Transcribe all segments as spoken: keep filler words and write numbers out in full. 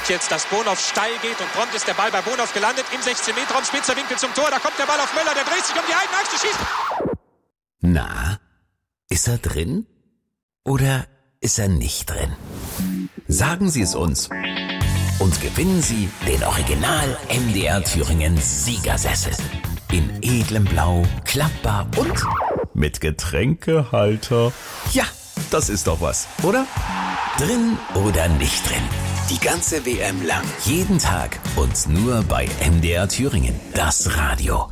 sieht jetzt, dass Bonhoff steil geht und prompt ist der Ball bei Bonhoff gelandet im sechzehn Meter Raum, spitzer Winkel zum Tor, da kommt der Ball auf Möller, der dreht sich um die eigene Achse, schießt. Na, ist er drin? Oder ist er nicht drin? Sagen Sie es uns und gewinnen Sie den Original M D R Thüringen Siegersessel. In edlem Blau, klappbar und mit Getränkehalter. Ja, das ist doch was, oder? Drin oder nicht drin? Die ganze W M lang, jeden Tag und nur bei M D R Thüringen, das Radio.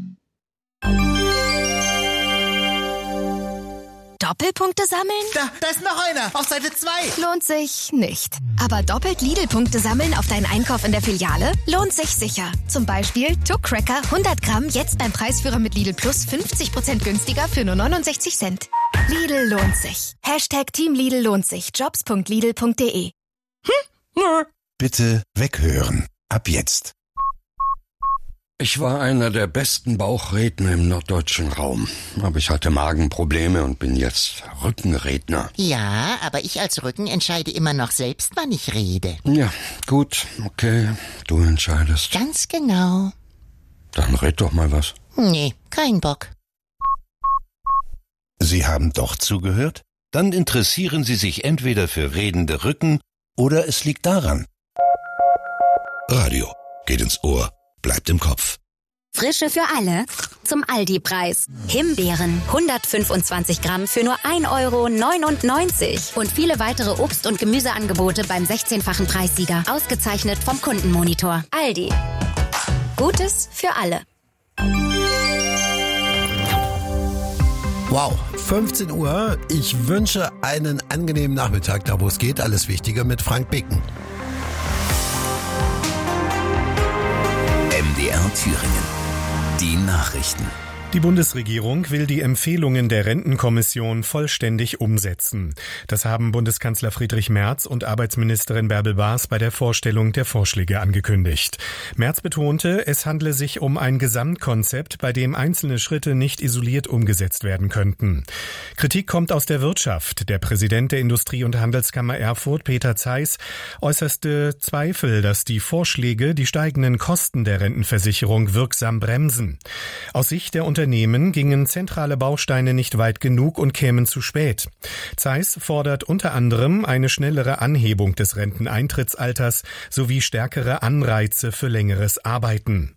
Doppelpunkte sammeln? Da, da ist noch einer, auf Seite zwei. Lohnt sich nicht. Aber doppelt Lidl-Punkte sammeln auf deinen Einkauf in der Filiale? Lohnt sich sicher. Zum Beispiel Tuck Cracker hundert Gramm jetzt beim Preisführer mit Lidl Plus fünfzig Prozent günstiger für nur neunundsechzig Cent. Lidl lohnt sich. Hashtag Team Lidl lohnt sich. Jobs punkt lidl punkt de. Hm? Bitte weghören. Ab jetzt. Ich war einer der besten Bauchredner im norddeutschen Raum. Aber ich hatte Magenprobleme und bin jetzt Rückenredner. Ja, aber ich als Rücken entscheide immer noch selbst, wann ich rede. Ja, gut, okay, du entscheidest. Ganz genau. Dann red doch mal was. Nee, kein Bock. Sie haben doch zugehört? Dann interessieren Sie sich entweder für redende Rücken oder es liegt daran. Radio geht ins Ohr. Bleibt im Kopf. Frische für alle zum Aldi-Preis. Himbeeren hundertfünfundzwanzig Gramm für nur ein Euro neunundneunzig. Und viele weitere Obst- und Gemüseangebote beim sechzehnfachen Preissieger. Ausgezeichnet vom Kundenmonitor. Aldi. Gutes für alle. Wow, fünfzehn Uhr. Ich wünsche einen angenehmen Nachmittag, da wo es geht. Alles Wichtige mit Frank Bicken. M D R Thüringen. Die Nachrichten. Die Bundesregierung will die Empfehlungen der Rentenkommission vollständig umsetzen. Das haben Bundeskanzler Friedrich Merz und Arbeitsministerin Bärbel Baas bei der Vorstellung der Vorschläge angekündigt. Merz betonte, es handle sich um ein Gesamtkonzept, bei dem einzelne Schritte nicht isoliert umgesetzt werden könnten. Kritik kommt aus der Wirtschaft. Der Präsident der Industrie- und Handelskammer Erfurt, Peter Zeiss, äußerte Zweifel, dass die Vorschläge die steigenden Kosten der Rentenversicherung wirksam bremsen. Aus Sicht der Unternehmen Unternehmen gingen zentrale Bausteine nicht weit genug und kämen zu spät. Zeiss fordert unter anderem eine schnellere Anhebung des Renteneintrittsalters sowie stärkere Anreize für längeres Arbeiten.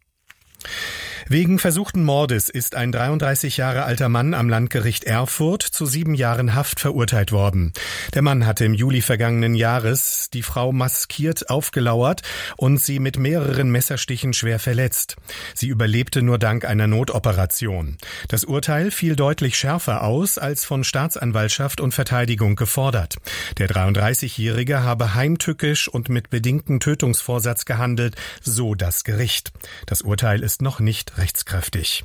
Wegen versuchten Mordes ist ein dreiunddreißig Jahre alter Mann am Landgericht Erfurt zu sieben Jahren Haft verurteilt worden. Der Mann hatte im Juli vergangenen Jahres die Frau maskiert aufgelauert und sie mit mehreren Messerstichen schwer verletzt. Sie überlebte nur dank einer Notoperation. Das Urteil fiel deutlich schärfer aus, als von Staatsanwaltschaft und Verteidigung gefordert. Der dreiunddreißigjährige habe heimtückisch und mit bedingtem Tötungsvorsatz gehandelt, so das Gericht. Das Urteil ist noch nicht rechtskräftig.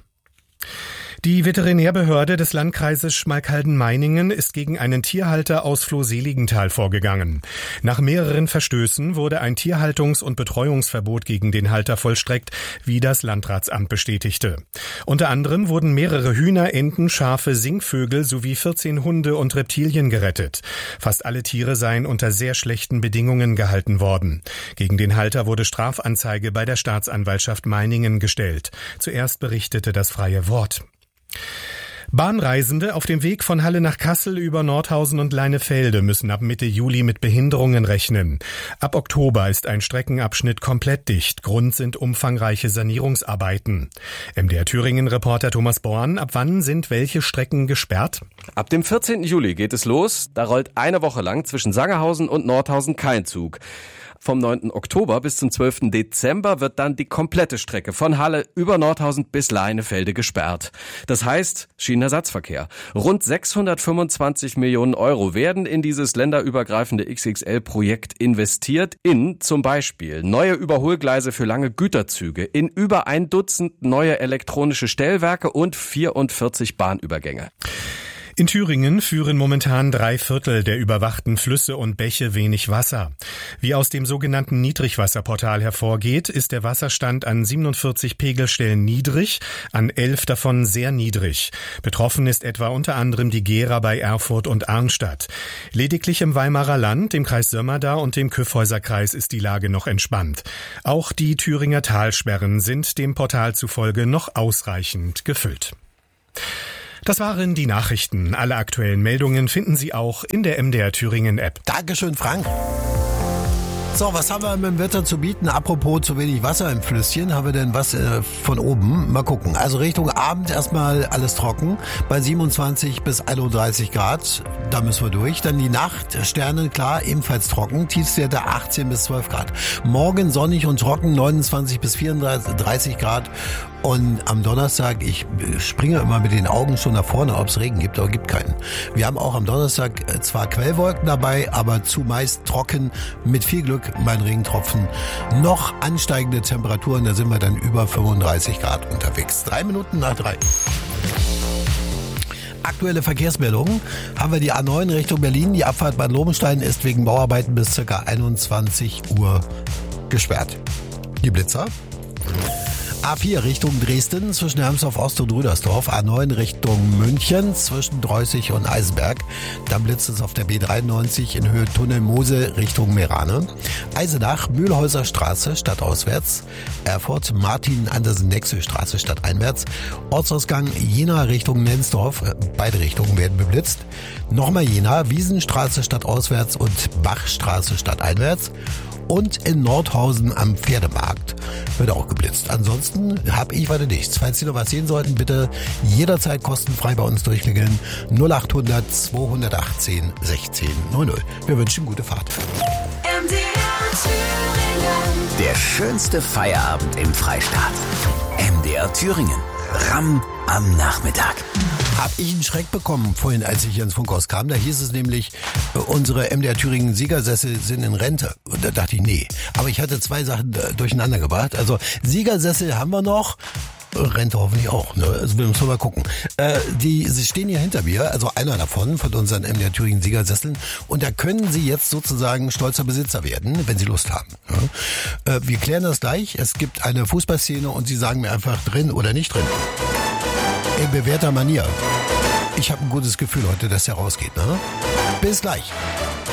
Die Veterinärbehörde des Landkreises Schmalkalden-Meiningen ist gegen einen Tierhalter aus Flohseligenthal vorgegangen. Nach mehreren Verstößen wurde ein Tierhaltungs- und Betreuungsverbot gegen den Halter vollstreckt, wie das Landratsamt bestätigte. Unter anderem wurden mehrere Hühner, Enten, Schafe, Singvögel sowie vierzehn Hunde und Reptilien gerettet. Fast alle Tiere seien unter sehr schlechten Bedingungen gehalten worden. Gegen den Halter wurde Strafanzeige bei der Staatsanwaltschaft Meiningen gestellt. Zuerst berichtete das Freie Wort. Bahnreisende auf dem Weg von Halle nach Kassel über Nordhausen und Leinefelde müssen ab Mitte Juli mit Behinderungen rechnen. Ab Oktober ist ein Streckenabschnitt komplett dicht. Grund sind umfangreiche Sanierungsarbeiten. M D R Thüringen-Reporter Thomas Born, ab wann sind welche Strecken gesperrt? Ab dem vierzehnten Juli geht es los. Da rollt eine Woche lang zwischen Sangerhausen und Nordhausen kein Zug. Vom neunten Oktober bis zum zwölften Dezember wird dann die komplette Strecke von Halle über Nordhausen bis Leinefelde gesperrt. Das heißt Schienenersatzverkehr. Rund sechshundertfünfundzwanzig Millionen Euro werden in dieses länderübergreifende X X L-Projekt investiert in zum Beispiel neue Überholgleise für lange Güterzüge, in über ein Dutzend neue elektronische Stellwerke und vierundvierzig Bahnübergänge. In Thüringen führen momentan drei Viertel der überwachten Flüsse und Bäche wenig Wasser. Wie aus dem sogenannten Niedrigwasserportal hervorgeht, ist der Wasserstand an siebenundvierzig Pegelstellen niedrig, an elf davon sehr niedrig. Betroffen ist etwa unter anderem die Gera bei Erfurt und Arnstadt. Lediglich im Weimarer Land, dem Kreis Sömmerda und dem Kyffhäuserkreis ist die Lage noch entspannt. Auch die Thüringer Talsperren sind dem Portal zufolge noch ausreichend gefüllt. Das waren die Nachrichten. Alle aktuellen Meldungen finden Sie auch in der M D R Thüringen App. Dankeschön, Frank. So, was haben wir mit dem Wetter zu bieten? Apropos zu wenig Wasser im Flüsschen, haben wir denn was äh, von oben? Mal gucken. Also Richtung Abend erstmal alles trocken, bei siebenundzwanzig bis einunddreißig Grad, da müssen wir durch. Dann die Nacht, Sterne, klar, ebenfalls trocken, Tiefstwerte achtzehn bis zwölf Grad. Morgen sonnig und trocken, neunundzwanzig bis vierunddreißig Grad. Und am Donnerstag, ich springe immer mit den Augen schon nach vorne, ob es Regen gibt, aber gibt keinen. Wir haben auch am Donnerstag zwar Quellwolken dabei, aber zumeist trocken, mit viel Glück mein Regentropfen. Noch ansteigende Temperaturen, da sind wir dann über fünfunddreißig Grad unterwegs. Drei Minuten nach drei. Aktuelle Verkehrsmeldungen haben wir die A neun Richtung Berlin. Die Abfahrt Bad Lobenstein ist wegen Bauarbeiten bis ca. einundzwanzig Uhr gesperrt. Die Blitzer. A vier Richtung Dresden zwischen Hermsdorf Ost und Rüdersdorf. A neun Richtung München zwischen Dreußig und Eisenberg. Dann blitzt es auf der B dreiundneunzig in Höhe Tunnel Mose Richtung Meerane. Eisenach, Mühlhäuser Straße stadtauswärts. Erfurt, Martin-Andersen-Nexö Straße stadteinwärts. Ortsausgang Jena Richtung Nensdorf. Beide Richtungen werden beblitzt. Nochmal Jena, Wiesenstraße stadtauswärts und Bachstraße stadteinwärts. Und in Nordhausen am Pferdemarkt wird auch geblitzt. Ansonsten habe ich weiter nichts. Falls Sie noch was sehen sollten, bitte jederzeit kostenfrei bei uns durchklingeln. null achthundert zweihundertachtzehn sechzehn null null. Wir wünschen gute Fahrt. M D R Thüringen. Der schönste Feierabend im Freistaat. M D R Thüringen. Ramm am Nachmittag. Hab ich einen Schreck bekommen vorhin, als ich hier ins Funkhaus kam. Da hieß es nämlich, unsere M D R Thüringen Siegersessel sind in Rente. Und da dachte ich, nee. Aber ich hatte zwei Sachen durcheinander gebracht. Also Siegersessel haben wir noch. Rente hoffentlich auch, ne? Also wir müssen mal gucken. Äh, die, sie stehen hier hinter mir, also einer davon, von unseren M D R Thüringen Siegersesseln. Und da können Sie jetzt sozusagen stolzer Besitzer werden, wenn Sie Lust haben. Ja? Äh, wir klären das gleich. Es gibt eine Fußballszene und Sie sagen mir einfach drin oder nicht drin. In bewährter Manier. Ich habe ein gutes Gefühl heute, dass der rausgeht, ne? Bis gleich.